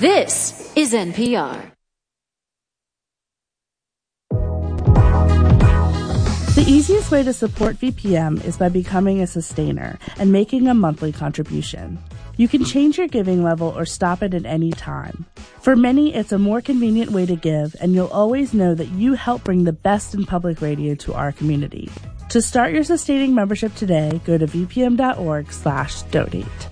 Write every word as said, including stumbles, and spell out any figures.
This is N P R. The easiest way to support V P M is by becoming a sustainer and making a monthly contribution. You can change your giving level or stop it at any time. For many, it's a more convenient way to give, and you'll always know that you help bring the best in public radio to our community. To start your sustaining membership today, go to vpm.org slash donate.